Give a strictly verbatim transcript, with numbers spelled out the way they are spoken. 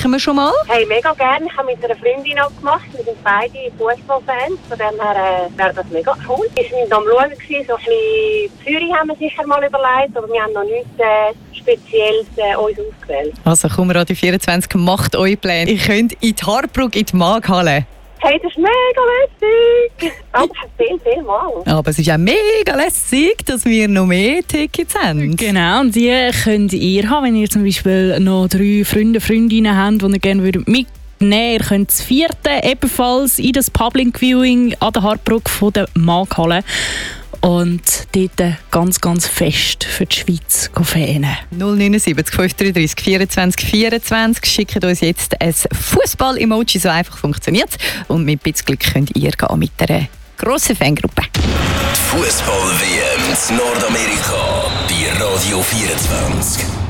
Können wir schon mal? Hey, mega gerne. Ich habe mit einer Freundin auch gemacht. Wir sind beide Fußballfans. Von dem her äh, wäre das mega cool. Wir waren am Schauen, so ein bisschen Zürich haben wir sicher mal überlegt, aber wir haben noch nichts äh, Spezielles äh, uns ausgewählt. Also, komm, Radio vierundzwanzig, macht eure Pläne. Ihr könnt in die Hartbrug, in die Markthalle. Hey, das ist mega lässig. Aber viel, viel mal. Aber es ist auch mega lässig, dass wir noch mehr Tickets haben. Genau, und die könnt ihr haben, wenn ihr zum Beispiel noch drei Freunde, Freundinnen habt, die ihr gerne mitnehmen würdet. Ihr könnt das vierte ebenfalls in das Public Viewing an der Hartbrug von der Markthalle. Und dort ganz, ganz fest für die Schweiz fähnen. null neun sieben fünf drei drei vierundzwanzig vierundzwanzig. Schickt uns jetzt ein Fußball-Emoji, so einfach funktioniert es. Und mit ein bisschen Glück könnt ihr gehen mit einer grossen Fangruppe. Die Fußball-W M in Nordamerika bei Radio vierundzwanzig.